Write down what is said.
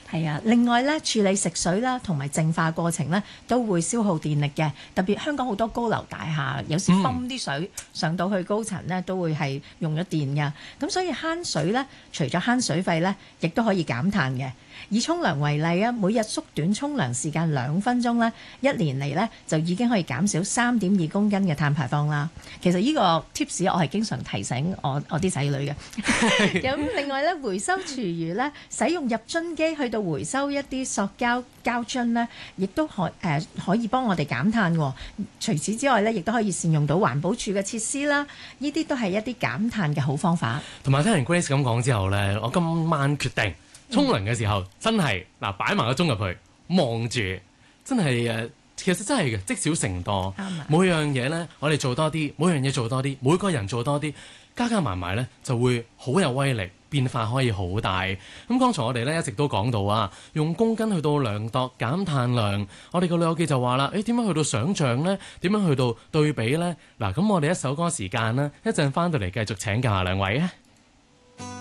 係啊，另外咧處理食水啦，同埋淨化過程咧都會消耗電力嘅。特別香港好多高樓大廈，有時泵啲水上到去高層咧，都會係用咗電㗎。咁所以慳水咧，除咗慳水費咧，亦都可以減碳嘅。以沖涼為例啊，每日縮短沖涼時間2分鐘咧，一年嚟咧就已經可以減少3.2公斤嘅碳排放啦。其實呢個 tips 我係經常提醒我啲仔女嘅。咁另外咧，回收廚餘咧，使用入樽機去到回收一啲塑膠膠樽咧，亦都可以幫我哋減碳喎。除此之外咧，亦都可以善用到環保署嘅設施啦。呢啲都係一啲減碳嘅好方法。 同埋聽完 Grace 咁講之後咧，我今晚決定沖涼嘅時候真係擺埋個鐘入去望住，真係其實真係嘅積少成多。每樣嘢咧，我哋做多啲，每樣嘢做多啲，每個人做多啲，加加埋埋咧就會好有威力，變化可以好大。咁剛才我哋咧一直都講到啊，用公斤去到量度減碳量，我哋個老友記就話啦，點樣去到想像呢？點樣去到對比呢？嗱，咁我哋一首歌時間啦，一陣翻到嚟繼續請教下兩位啊。